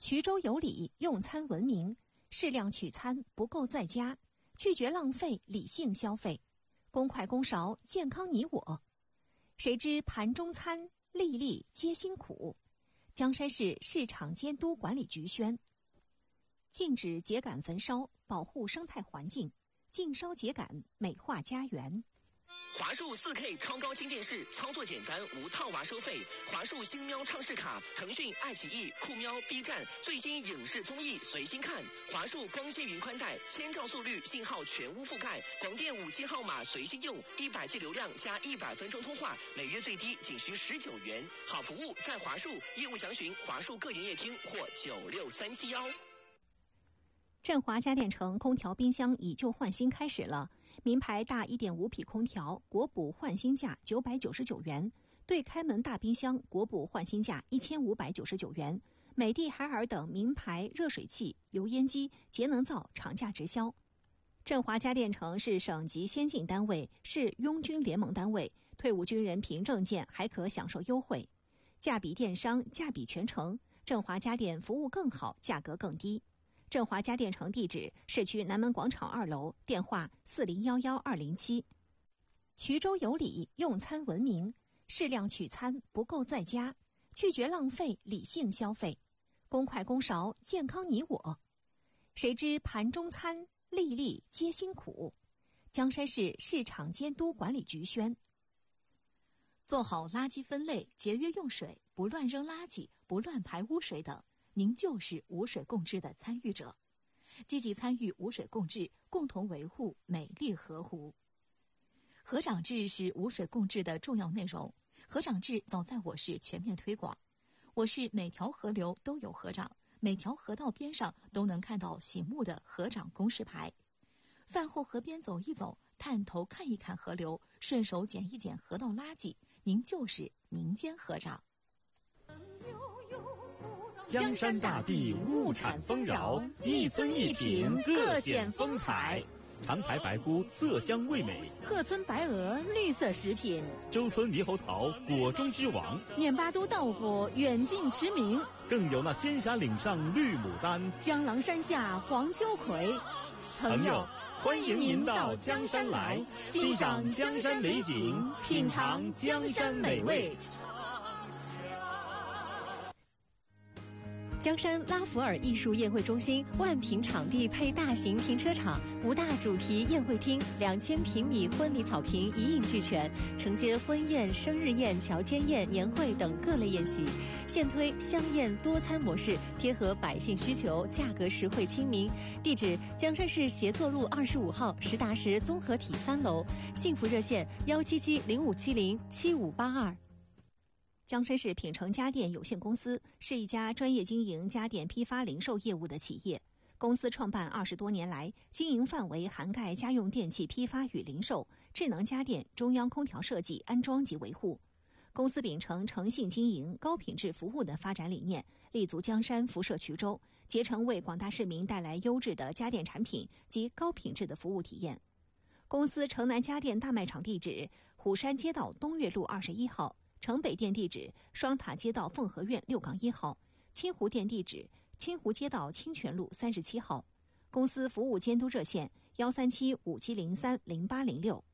衢州有礼，用餐文明，适量取餐，不够在家，拒绝浪费，理性消费，公筷公勺，健康你我。谁知盘中餐，粒粒皆辛苦。江山市市场监督管理局宣，禁止秸秆焚烧，保护生态环境，禁烧秸秆，美化家园。 华数 4K 超高清电视，操作简单，无套娃收费。华数星喵畅视卡，腾讯、爱奇艺、酷喵、B 站最新影视综艺随心看。华数光纤云宽带，1000兆速率，信号全屋覆盖，广电5G号码随心用，100G 流量加100分钟通话，每月最低仅需19元。好服务在华数，业务详询华数各营业厅或96371。 振华家电城空调冰箱以旧换新开始了，名牌大 1.5 匹空调国补换新价999元，对开门大冰箱国补换新价1599元，美的海尔等名牌热水器、油烟机、节能灶厂价直销。振华家电城是省级先进单位，是拥军联盟单位，退伍军人凭证件还可享受优惠，价比电商，价比全城。振华家电服务更好，价格更低。振华家电城地址：市区南门广场2楼，电话4011-207。衢州有礼，用餐文明，适量取餐，不够在家，拒绝浪费，理性消费，公筷公勺，健康你我。谁知盘中餐，粒粒皆辛苦。江山市市场监督管理局宣， 做好垃圾分类，节约用水，不乱扔垃圾，不乱排污水等，您就是无水共治的参与者。积极参与无水共治，共同维护美丽河湖。河长制是无水共治的重要内容，河长制早在我市全面推广。我市每条河流都有河长，每条河道边上都能看到醒目的河长公示牌。饭后河边走一走，探头看一看河流，顺手捡一捡河道垃圾，您就是民间河长。 江山大地，物产丰饶，一村一品，各显风采。长牌白菇色香味美， 鹤村白鹅绿色食品， 周村猕猴桃果中之王， 念巴都豆腐远近驰名， 更有那仙霞岭上绿牡丹， 江郎山下黄秋葵。 朋友，欢迎您到江山来，欣赏江山美景，品尝江山美味。 江山拉弗尔艺术宴会中心万平场地配大型停车场，5大主题宴会厅，2000平米婚礼草坪一应俱全，承接婚宴、生日宴、乔间宴、年会等各类宴席。现推香宴多餐模式，贴合百姓需求，价格实惠亲民。地址：江山市协作路25号实达实综合体3楼。幸福热线17705707582。 江山市品城家电有限公司是一家专业经营家电批发零售业务的企业。公司创办20多年来，经营范围涵盖家用电器批发与零售、智能家电、中央空调设计、安装及维护。公司秉承诚信经营、高品质服务的发展理念，立足江山，辐射衢州，竭诚为广大市民带来优质的家电产品及高品质的服务体验。公司城南家电大卖场地址：虎山街道东岳路21号。城北店地址：双塔街道凤和苑6-1号，清湖店地址：清湖街道清泉路37号。公司服务监督热线：13757030806。